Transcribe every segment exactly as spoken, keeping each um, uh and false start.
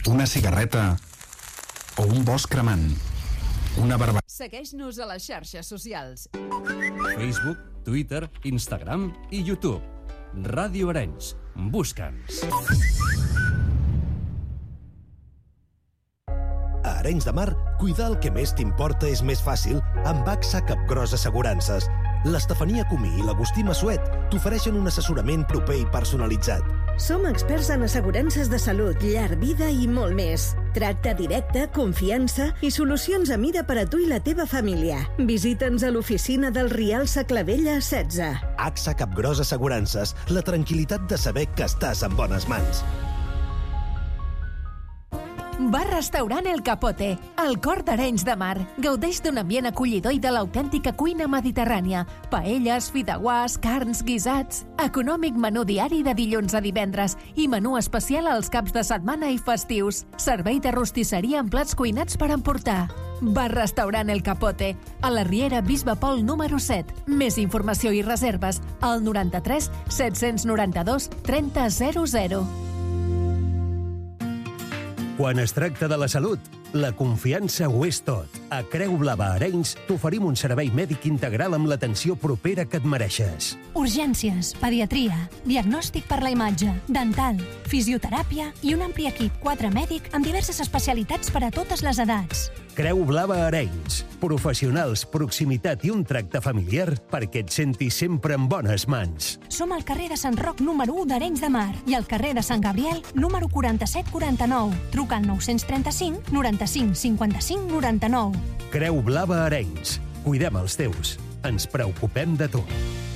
una cigarreta o un bosc cremant, una barba... Segueix-nos a les xarxes socials. Facebook, Twitter, Instagram i YouTube. Ràdio Arenys. Busca'ns. A Arenys de Mar, cuidar el que més t'importa és més fàcil amb A X A Capgròs Assegurances. L'Estefania Comí i l'Agustí Massuet t'ofereixen un assessorament proper i personalitzat. Som experts en assegurances de salut, llar, vida i molt més. Tracte directe, confiança i solucions a mida per a tu i la teva família. Visita'ns a l'oficina del Rial Saclavella setze. A X A Capgròs Assegurances, la tranquil·litat de saber que estàs en bones mans. Bar-restaurant El Capote, al cor d'Arenys de Mar. Gaudeix d'un ambient acollidor i de l'autèntica cuina mediterrània. Paelles, fideuàs, carns, guisats. Econòmic menú diari de dilluns a divendres i menú especial als caps de setmana i festius. Servei de rostisseria amb plats cuinats per emportar. Bar-restaurant El Capote, a la Riera Bisbe Pol número set. Més informació i reserves al noranta-tres set-cents noranta-dos trenta zero zero. Quan es tracta de la salut, la confiança ho és tot. A Creu Blava Arenys t'oferim un servei mèdic integral amb l'atenció propera que et mereixes. Urgències, pediatria, diagnòstic per la imatge, dental, fisioteràpia i un ampli equip quatre mèdic amb diverses especialitats per a totes les edats. Creu Blava Arenys. Professionals, proximitat i un tracte familiar perquè et sentis sempre en bones mans. Som al carrer de Sant Roc número u d'Arenys de Mar i al carrer de Sant Gabriel número quaranta-set quaranta-nou. Truca al nou trenta-cinc noranta-cinc cinquanta-cinc noranta-nou. Creu Blava Arenys. Cuidem els teus. Ens preocupem de tu.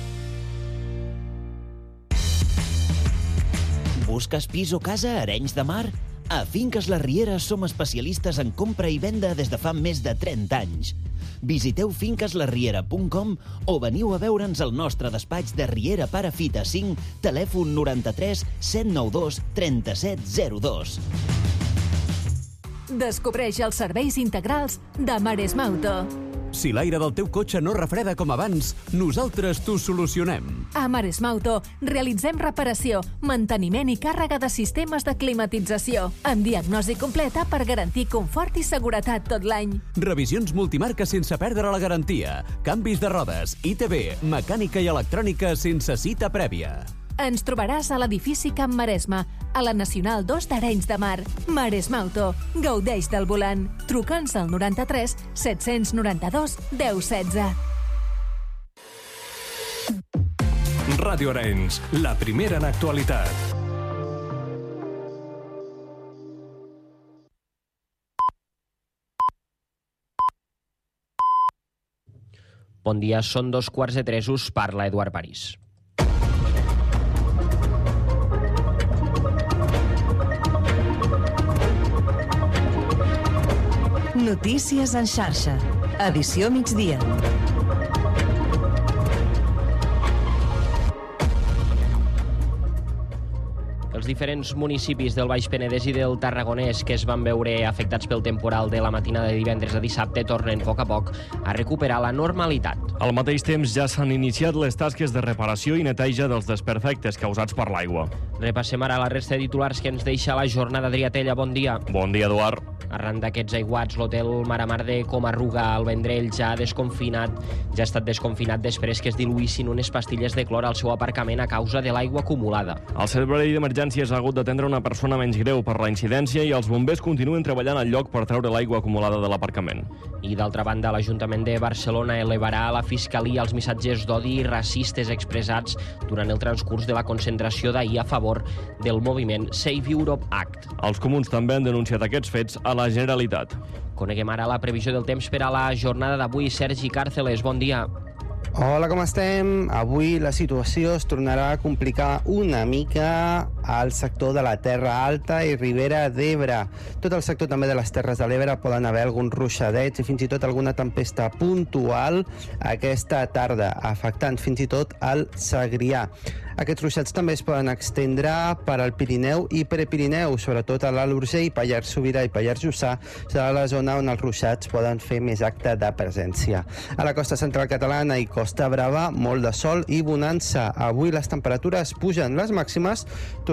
Busques pis o casa a Arenys de Mar? A Finques La Riera som especialistes en compra i venda des de fa més de trenta anys. Visiteu finques la riera punt com o veniu a veure'ns al nostre despatx de Riera Parafita cinc, telèfon noranta-tres set nou dos trenta-set zero dos. Descobreix els serveis integrals de Maresma Auto. Si l'aire del teu cotxe no refreda com abans, nosaltres t'ho solucionem. A Maresma Auto realitzem reparació, manteniment i càrrega de sistemes de climatització, amb diagnosi completa per garantir confort i seguretat tot l'any. Revisions multimarca sense perdre la garantia, canvis de rodes, I T B, mecànica i electrònica sense cita prèvia. Ens trobaràs a l'edifici Camp Maresma, a la Nacional dos d'Arenys de Mar. Maresma Auto. Gaudeix del volant. Truca'ns al noranta-tres set-cents noranta-dos deu setze. Ràdio Arenys, la primera en actualitat. Bon dia, són dos quarts de tres, us parla Eduard París. Notícies en xarxa. Edició migdia. Els diferents municipis del Baix Penedès i del Tarragonès que es van veure afectats pel temporal de la matinada de divendres a dissabte tornen a poc a poc a recuperar la normalitat. Al mateix temps ja s'han iniciat les tasques de reparació i neteja dels desperfectes causats per l'aigua. Repassem ara la resta de titulars que ens deixa la jornada. Adrià Tella, bon dia. Bon dia, Eduard. Arran d'aquests aiguats, l'hotel Maramar de Comarruga al Vendrell ja ha desconfinat, ja ha estat desconfinat després que es diluïssin unes pastilles de clor al seu aparcament a causa de l'aigua acumulada. El servei d'emergències ha hagut d'atendre una persona menys greu per la incidència i els bombers continuen treballant al lloc per treure l'aigua acumulada de l'aparcament. I d'altra banda, l'Ajuntament de Barcelona elevarà a la Fiscalia els missatges d'odi racistes expressats durant el transcurs de la concentració d'ahir a favor del moviment Save Europe Act. Els comuns també han denunciat aquests fets a la Generalitat. Coneguem ara la previsió del temps per a la jornada d'avui. Sergi Càrceles, bon dia. Hola, com estem? Avui la situació es tornarà a complicar una mica al sector de la Terra Alta i Ribera d'Ebre. Tot el sector també de les Terres de l'Ebre poden haver alguns ruixadets i fins i tot alguna tempesta puntual aquesta tarda, afectant fins i tot el Segrià. Aquests ruixats també es poden extendre per al Pirineu i Prepirineu, sobretot a l'Alt Urgell, Pallars Sobirà i Pallars Jussà, serà la zona on els ruixats poden fer més acte de presència. A la costa central catalana i Costa Brava, molt de sol i bonança. Avui les temperatures pugen, les màximes tornaran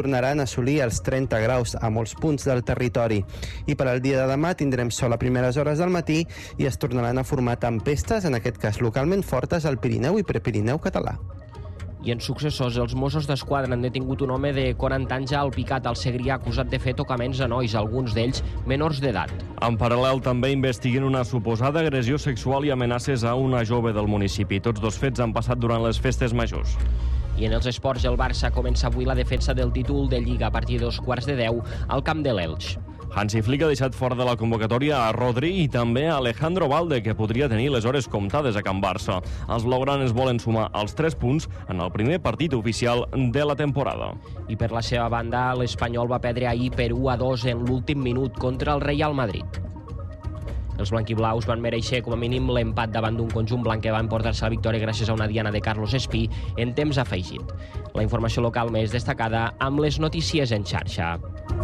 tornaran a assolir els trenta graus a molts punts del territori. I per al dia de demà tindrem sol a primeres hores del matí i es tornaran a formar tempestes, en aquest cas localment fortes, al Pirineu i Prepirineu català. I en successors, els Mossos d'Esquadra han detingut un home de quaranta anys a Alpicat, al Segrià, acusat de fer tocaments a nois, alguns d'ells menors d'edat. En paral·lel, també investiguen una suposada agressió sexual i amenaces a una jove del municipi. Tots dos fets han passat durant les festes majors. I en els esports, el Barça comença avui la defensa del títol de Lliga a partir de dos quarts de deu al camp de l'Elx. Hansi Flick ha deixat fora de la convocatòria a Rodri i també a Alejandro Balde, que podria tenir les hores comptades a Can Barça. Els blaugranes volen sumar els tres punts en el primer partit oficial de la temporada. I per la seva banda, l'Espanyol va perdre ahir per u a dos en l'últim minut contra el Real Madrid. Els blanquiblaus van mereixer com a mínim l'empat davant d'un conjunt blanc que va emportar-se la victòria gràcies a una diana de Carlos Espí en temps afegit. La informació local més destacada amb les notícies en xarxa.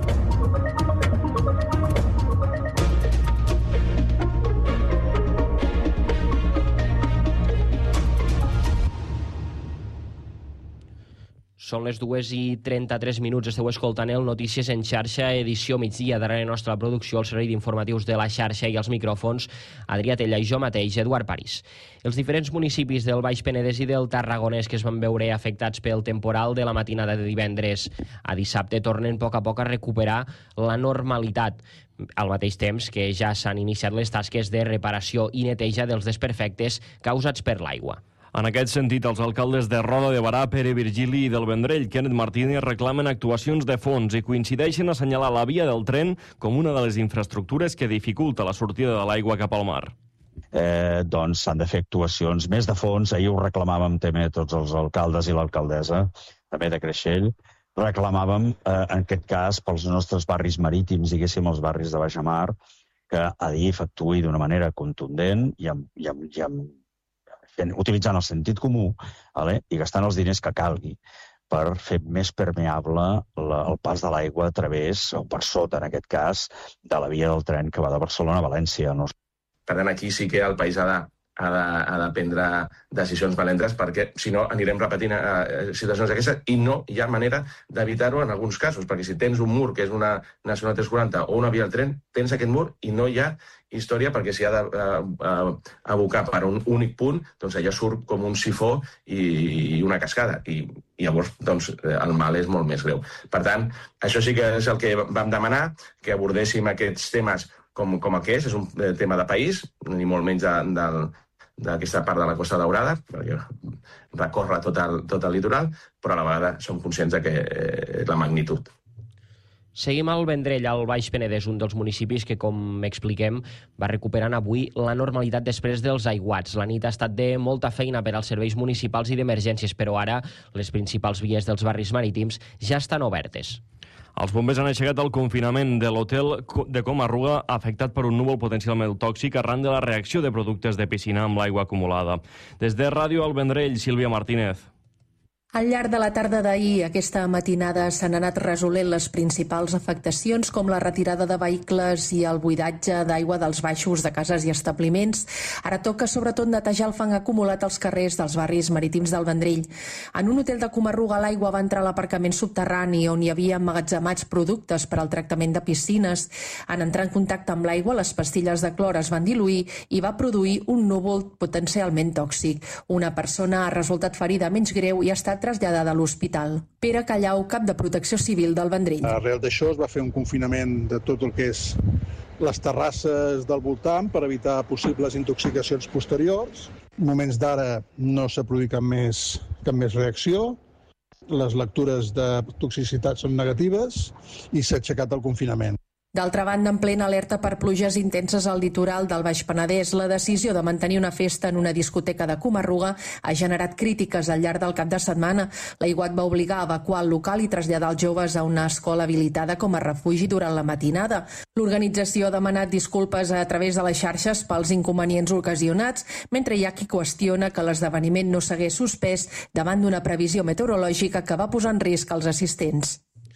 Són les dues i trenta-tres minuts. Esteu escoltant el Notícies en xarxa, edició migdia. Darrere nostra producció, el servei d'informatius de la xarxa i els micròfons, Adrià Tella i jo mateix, Eduard París. Els diferents municipis del Baix Penedès i del Tarragonès que es van veure afectats pel temporal de la matinada de divendres a dissabte tornen a poc a poc a recuperar la normalitat, al mateix temps que ja s'han iniciat les tasques de reparació i neteja dels desperfectes causats per l'aigua. En aquest sentit, els alcaldes de Roda de Barà, Pere Virgili i del Vendrell, Kenneth Martínez, reclamen actuacions de fons i coincideixen a assenyalar la via del tren com una de les infraestructures que dificulta la sortida de l'aigua cap al mar. Eh, doncs s'han de fer actuacions més de fons. Ahir ho reclamàvem també tots els alcaldes i l'alcaldessa, també de Creixell. Reclamàvem, eh, en aquest cas, pels nostres barris marítims, diguéssim, els barris de baixamar, que A D I F actuï d'una manera contundent i amb, i amb, i amb utilitzant el sentit comú, vale? I gastant els diners que calgui per fer més permeable la, el pas de l'aigua a través, o per sota, en aquest cas, de la via del tren que va de Barcelona a València. No? Per tant, aquí sí que el país ha de, ha de, ha de prendre decisions valentes, perquè si no anirem repetint eh, situacions d'aquestes i no hi ha manera d'evitar-ho en alguns casos, perquè si tens un mur que és una Nacional tres quaranta o una via del tren, tens aquest mur i no hi ha història perquè s'hi ha d'abocar per un únic punt, doncs allò surt com un sifó i, i una cascada i, i llavors doncs, el mal és molt més greu. Per tant, això sí que és el que vam demanar, que abordéssim aquests temes com, com el que és, és un tema de país, ni molt menys de, de, d'aquesta part de la Costa Daurada, perquè recorre tot el, tot el litoral, però a la vegada som conscients de que eh, la magnitud. Seguim al Vendrell, al Baix Penedès, un dels municipis que, com expliquem, va recuperant avui la normalitat després dels aiguats. La nit ha estat de molta feina per als serveis municipals i d'emergències, però ara les principals vies dels barris marítims ja estan obertes. Els bombers han aixecat el confinament de l'hotel de Comarruga afectat per un núvol potencialment tòxic arran de la reacció de productes de piscina amb l'aigua acumulada. Des de Ràdio al Vendrell, Sílvia Martínez. Al llarg de la tarda d'ahir, aquesta matinada, s'han anat resolent les principals afectacions, com la retirada de vehicles i el buidatge d'aigua dels baixos de cases i establiments. Ara toca, sobretot, netejar el fang acumulat als carrers dels barris marítims del Vendrell. En un hotel de Comarruga, l'aigua va entrar a l'aparcament subterrani, on hi havia emmagatzemats productes per al tractament de piscines. En entrar en contacte amb l'aigua, les pastilles de clor es van diluir i va produir un núvol potencialment tòxic. Una persona ha resultat ferida menys greu i ha estat traslladada a l'hospital. Pere Callau, cap de Protecció Civil del Vendrell. Arrel d'això es va fer un confinament de tot el que és les terrasses del voltant per evitar possibles intoxicacions posteriors. En moments d'ara no s'ha produït cap més, cap més reacció. Les lectures de toxicitat són negatives i s'ha aixecat el confinament. D'altra banda, en plena alerta per pluges intenses al litoral del Baix Penedès, la decisió de mantenir una festa en una discoteca de Comarruga ha generat crítiques al llarg del cap de setmana. L'aiguat va obligar a evacuar el local i traslladar els joves a una escola habilitada com a refugi durant la matinada. L'organització ha demanat disculpes a través de les xarxes pels inconvenients ocasionats, mentre hi ha qui qüestiona que l'esdeveniment no s'hagués suspès davant d'una previsió meteorològica que va posar en risc els assistents.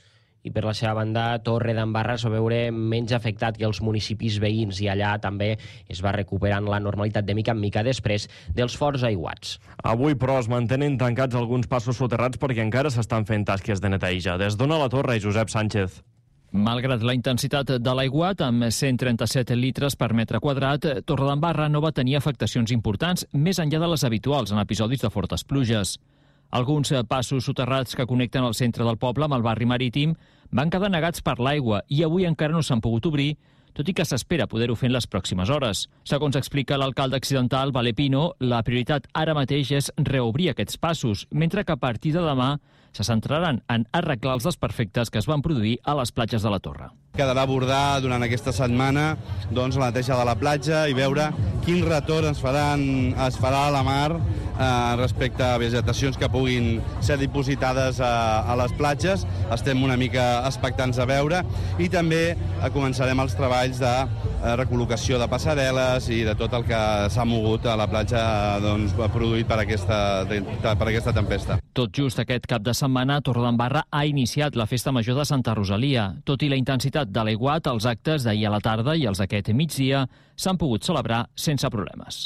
I per la seva banda, Torre d'Embarra es va veure menys afectat que els municipis veïns i allà també es va recuperant la normalitat de mica en mica després dels forts aiguats. Avui, però, es mantenen tancats alguns passos soterrats perquè encara s'estan fent tasques de neteja. Des d'Ona la Torre, Josep Sánchez. Malgrat la intensitat de l'aiguat, amb cent trenta-set litres per metre quadrat, Torredembarra no va tenir afectacions importants més enllà de les habituals en episodis de fortes pluges. Alguns passos soterrats que connecten el centre del poble amb el barri marítim van quedar negats per l'aigua i avui encara no s'han pogut obrir, tot i que s'espera poder-ho fer en les pròximes hores. Segons explica l'alcalde accidental, Valer Pino, la prioritat ara mateix és reobrir aquests passos, mentre que a partir de demà se centraran en arreglar els desperfectes que es van produir a les platges de la Torre. Quedarà abordar durant aquesta setmana doncs, la neteja de la platja i veure quin retorn es, faran, es farà a la mar eh, respecte a vegetacions que puguin ser dipositades a, a les platges. Estem una mica expectants a veure i també eh, començarem els treballs de eh, recol·locació de passarel·les i de tot el que s'ha mogut a la platja doncs, produït per aquesta, de, per aquesta tempesta. Tot just aquest cap de setmana, Torredembarra ha iniciat la Festa Major de Santa Rosalia. Tot i la intensitat de l'aiguat, els actes d'ahir a la tarda i els d'aquest migdia s'han pogut celebrar sense problemes.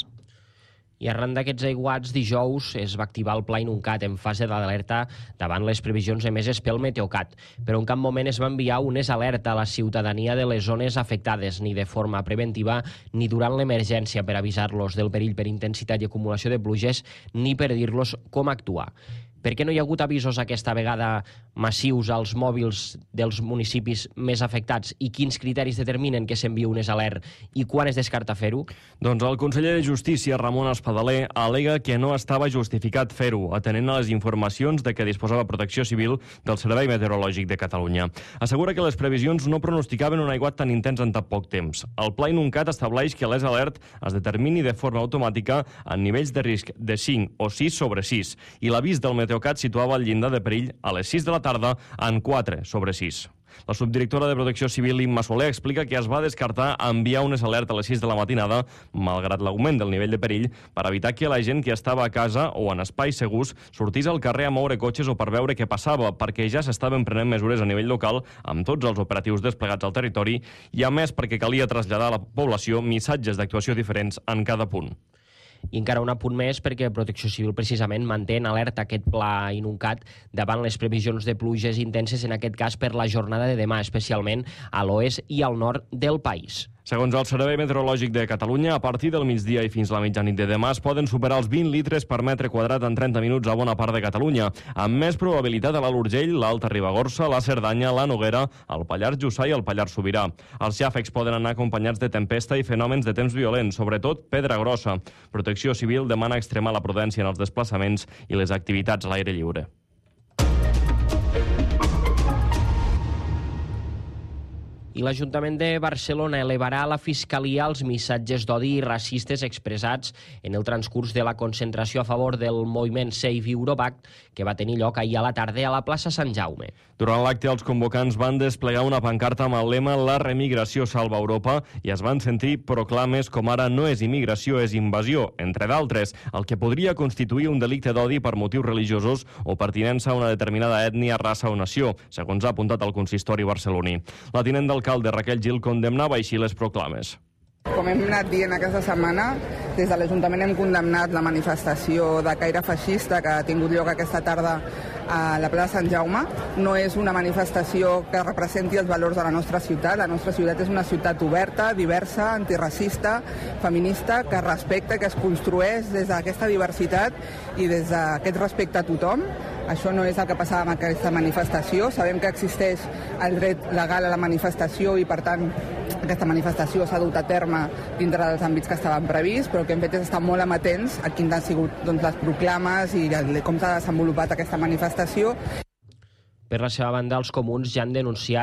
I arran d'aquests aiguats, dijous es va activar el Pla Inuncat en fase d'alerta davant les previsions emeses pel Meteocat, però en cap moment es va enviar unes alerta a la ciutadania de les zones afectades, ni de forma preventiva ni durant l'emergència per avisar-los del perill per intensitat i acumulació de pluges, ni per dir-los com actuar. Per què no hi ha hagut avisos aquesta vegada massius als mòbils dels municipis més afectats i quins criteris determinen que s'envia un alert i quan es descarta fer-ho? Doncs el conseller de Justícia, Ramon Espadaler, al·lega que no estava justificat fer-ho, atenent a les informacions de què disposava Protecció Civil del Servei Meteorològic de Catalunya. Assegura que les previsions no pronosticaven un aiguat tan intens en tan poc temps. El Pla Inuncat estableix que l'Es Alert es determini de forma automàtica en nivells de risc de cinc o sis sobre sis i l'avís del Meteocat situava el llindar de perill a les sis de la tarda en quatre sobre sis. La subdirectora de Protecció Civil, Imma Soler, explica que es va descartar enviar unes alerta a les sis de la matinada, malgrat l'augment del nivell de perill, per evitar que la gent que estava a casa o en espais segurs sortís al carrer a moure cotxes o per veure què passava, perquè ja s'estaven prenent mesures a nivell local amb tots els operatius desplegats al territori i, a més, perquè calia traslladar a la població missatges d'actuació diferents en cada punt. I encara un apunt més perquè Protecció Civil precisament manté en alerta aquest Pla Inuncat davant les previsions de pluges intenses, en aquest cas per la jornada de demà, especialment a l'oest i al nord del país. Segons el Servei Meteorològic de Catalunya, a partir del migdia i fins la mitjanit de demà es poden superar els vint litres per metre quadrat en trenta minuts a bona part de Catalunya, amb més probabilitat a l'Alt Urgell, l'Alta Ribagorça, la Cerdanya, la Noguera, el Pallars Jussà i el Pallars Sobirà. Els xàfecs poden anar acompanyats de tempesta i fenòmens de temps violents, sobretot pedra grossa. Protecció Civil demana extremar la prudència en els desplaçaments i les activitats a l'aire lliure. I l'Ajuntament de Barcelona elevarà a la Fiscalia els missatges d'odi racistes expressats en el transcurs de la concentració a favor del moviment Save Europact que va tenir lloc ahir a la tarda a la plaça Sant Jaume. Durant l'acte, els convocants van desplegar una pancarta amb el lema «La remigració salva Europa» i es van sentir proclames com ara «No és immigració, és invasió», entre d'altres, el que podria constituir un delicte d'odi per motius religiosos o pertinença a una determinada ètnia, raça o nació, segons ha apuntat el consistori barceloní. La tinent d'alcalde Raquel Gil condemnava així les proclames. Com hem anat dient aquesta setmana, des de l'Ajuntament hem condemnat la manifestació de caire feixista que ha tingut lloc aquesta tarda a la plaça Sant Jaume. No és una manifestació que representi els valors de la nostra ciutat. La nostra ciutat és una ciutat oberta, diversa, antiracista, feminista, que respecta, que es construeix des d'aquesta diversitat i des d'aquest respecte a tothom. Això no és el que passava amb aquesta manifestació. Sabem que existeix el dret legal a la manifestació i, per tant, aquesta manifestació s'ha dut a terme dintre dels àmbits que estaven prevists, però el que hem fet és estar molt amatents a quins han sigut doncs, les proclames i com s'ha desenvolupat aquesta manifestació. Per la seva banda, els comuns ja han denunciat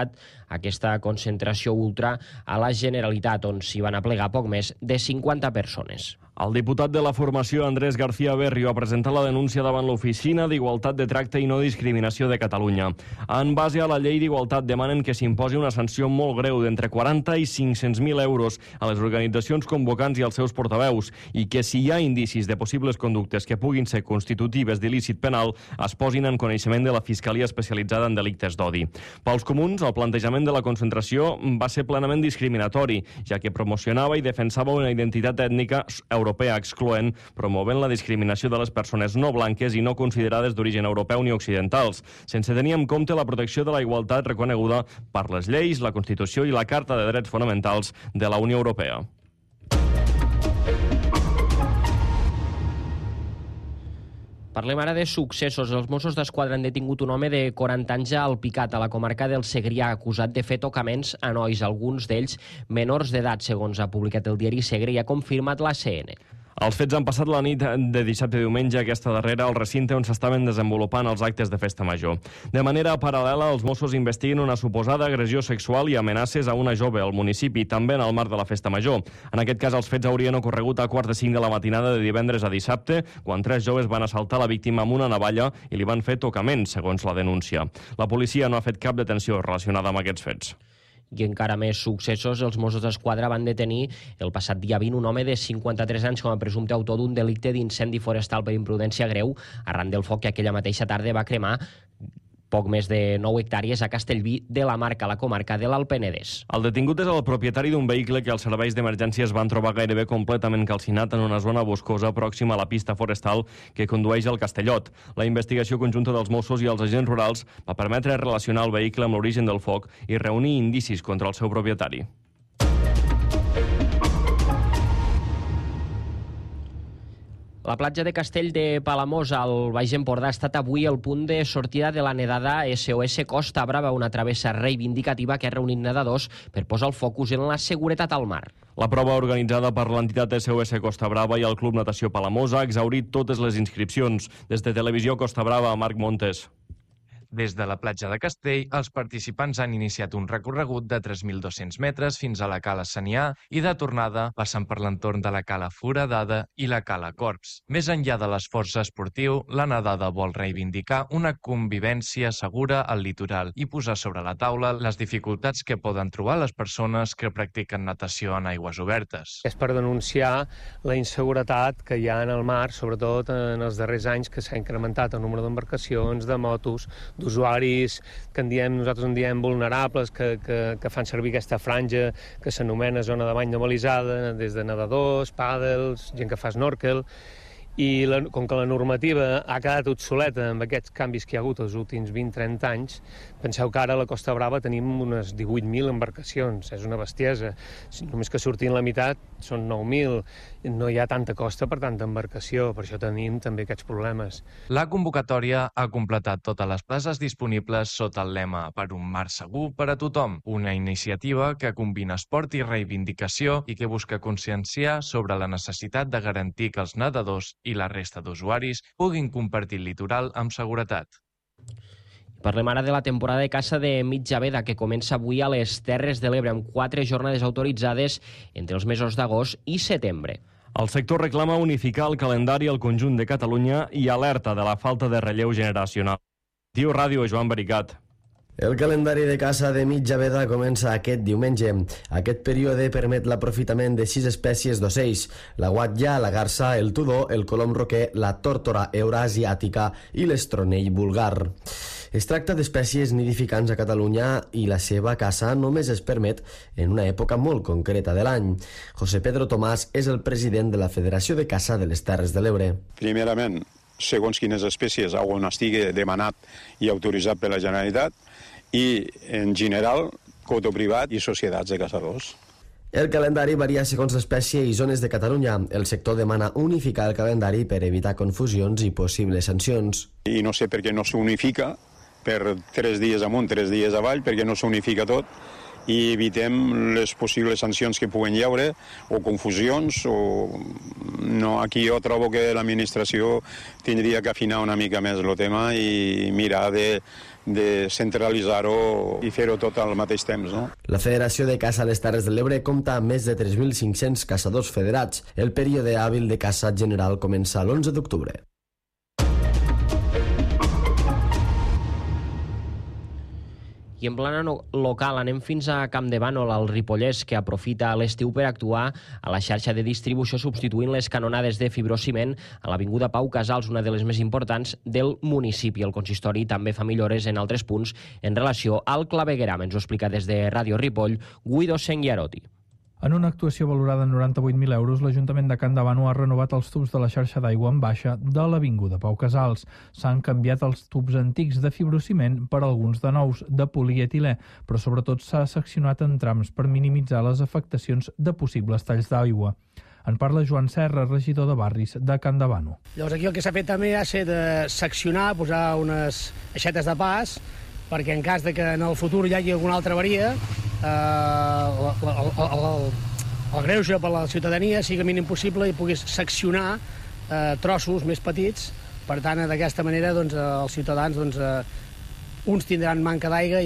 aquesta concentració ultra a la Generalitat, on s'hi van aplegar poc més de cinquanta persones. El diputat de la formació, Andrés García Berrio, ha presentat la denúncia davant l'Oficina d'Igualtat de Tracte i No Discriminació de Catalunya. En base a la llei d'igualtat, demanen que s'imposi una sanció molt greu d'entre quaranta i cinc-cents mil euros a les organitzacions convocants i als seus portaveus, i que si hi ha indicis de possibles conductes que puguin ser constitutives d'il·lícit penal, es posin en coneixement de la Fiscalia especialitzada en delictes d'odi. Pels comuns, el plantejament de la concentració va ser plenament discriminatori, ja que promocionava i defensava una identitat ètnica europea excloent, promovent la discriminació de les persones no blanques i no considerades d'origen europeu ni occidentals, sense tenir en compte la protecció de la igualtat reconeguda per les lleis, la Constitució i la Carta de Drets Fonamentals de la Unió Europea. Parlem ara de successos. Els Mossos d'Esquadra han detingut un home de quaranta anys al Picat, a la comarca del Segrià, acusat de fer tocaments a nois, alguns d'ells menors d'edat, segons ha publicat el diari Segre i ha confirmat la C N. Els fets han passat la nit de dissabte a diumenge, aquesta darrera, al recinte on s'estaven desenvolupant els actes de festa major. De manera paral·lela, els Mossos investiguen una suposada agressió sexual i amenaces a una jove al municipi, també en el marc de la festa major. En aquest cas, els fets haurien ocorregut a quarts de cinc de la matinada de divendres a dissabte, quan tres joves van assaltar la víctima amb una navalla i li van fer tocaments, segons la denúncia. La policia no ha fet cap detenció relacionada amb aquests fets. I encara més successos, els Mossos d'Esquadra van detenir el passat dia vint un home de cinquanta-tres anys com a presumpte autor d'un delicte d'incendi forestal per imprudència greu arran del foc que aquella mateixa tarda va cremar poc més de nou hectàrees a Castellví de la Marca, a la comarca de l'Alt Penedès. El detingut és el propietari d'un vehicle que els serveis d'emergències van trobar gairebé completament calcinat en una zona boscosa pròxima a la pista forestal que condueix al Castellot. La investigació conjunta dels Mossos i els agents rurals va permetre relacionar el vehicle amb l'origen del foc i reunir indicis contra el seu propietari. La platja de Castell de Palamós, al Baix Empordà, ha estat avui el punt de sortida de la nedada S O S Costa Brava, una travessa reivindicativa que ha reunit nedadors per posar el focus en la seguretat al mar. La prova organitzada per l'entitat S O S Costa Brava i el Club Natació Palamós ha exhaurit totes les inscripcions. Des de Televisió Costa Brava, Marc Montes. Des de la platja de Castell, els participants han iniciat un recorregut de tres mil dos-cents metres fins a la Cala Sanià i de tornada passant per l'entorn de la Cala Foradada i la Cala Corps. Més enllà de l'esforç esportiu, la nedada vol reivindicar una convivència segura al litoral i posar sobre la taula les dificultats que poden trobar les persones que practiquen natació en aigües obertes. És per denunciar la inseguretat que hi ha en el mar, sobretot en els darrers anys, que s'ha incrementat el número d'embarcacions, de motos, d'usuaris que en diem, nosaltres en diem vulnerables, que, que, que fan servir aquesta franja que s'anomena zona de bany normalitzada, des de nedadors, pàdels, gent que fa snorkel, i la, com que la normativa ha quedat obsoleta amb aquests canvis que hi ha hagut els últims vint a trenta anys, penseu que ara a la Costa Brava tenim unes divuit mil embarcacions, és una bestiesa. Només que sortint la meitat són nou mil, no hi ha tanta costa per tanta embarcació, per això tenim també aquests problemes. La convocatòria ha completat totes les places disponibles sota el lema Per un mar segur per a tothom, una iniciativa que combina esport i reivindicació i que busca conscienciar sobre la necessitat de garantir que els nedadors i la resta d'usuaris puguin compartir el litoral amb seguretat. Parlem ara de la temporada de caça de mitja veda, que comença avui a les Terres de l'Ebre, amb quatre jornades autoritzades entre els mesos d'agost i setembre. El sector reclama unificar el calendari al conjunt de Catalunya i alerta de la falta de relleu generacional. Diu Ràdio, Joan Baricat. El calendari de caça de mitja veda comença aquest diumenge. Aquest període permet l'aprofitament de sis espècies d'ocells: la guatlla, la garsa, el tudó, el colom roquer, la tórtora eurasiàtica i l'estronell vulgar. Es tracta d'espècies nidificants a Catalunya i la seva caça només es permet en una època molt concreta de l'any. José Pedro Tomàs és el president de la Federació de Caça de les Terres de l'Ebre. Primerament, segons quines espècies on estigui demanat i autoritzat per la Generalitat, i, en general, coto privat i societats de caçadors. El calendari varia segons l'espècie i zones de Catalunya. El sector demana unificar el calendari per evitar confusions i possibles sancions. I no sé per què no s'unifica per tres dies amunt, tres dies avall, perquè no s'unifica tot, i evitem les possibles sancions que puguen hi haure o confusions. O... No, aquí jo trobo que l'administració tindria que afinar una mica més el tema i mirar de, de centralitzar-ho i fer-ho tot al mateix temps. No? La Federació de Caça a les Terres de l'Ebre compta amb més de tres mil cinc-cents caçadors federats. El període hàbil de caça general comença l'onze d'octubre. I en plana no local anem fins a Campdevànol, al Ripollès, que aprofita l'estiu per actuar a la xarxa de distribució substituint les canonades de fibrociment a l'Avinguda Pau Casals, una de les més importants del municipi. El consistori també fa millores en altres punts en relació al clavegueram. Ens ho explica des de Ràdio Ripoll, Guido Senguiarotti. En una actuació valorada en noranta-vuit mil euros, l'Ajuntament de Campdevànol ha renovat els tubs de la xarxa d'aigua en baixa de l'Avinguda Pau Casals. S'han canviat els tubs antics de fibrociment per alguns de nous de polietilè, però sobretot s'ha seccionat en trams per minimitzar les afectacions de possibles talls d'aigua. En parla Joan Serra, regidor de barris de Campdevànol. Llavors aquí el que s'ha fet també ha estat de seccionar, posar unes aixetes de pas, perquè en cas de que en el futur hi hagi alguna altra avaria, eh, el, el, el, el greuge per a la ciutadania sigui el mínim possible i puguis seccionar eh, trossos més petits. Per tant, d'aquesta manera doncs, els ciutadans doncs, eh, uns tindran manca d'aigua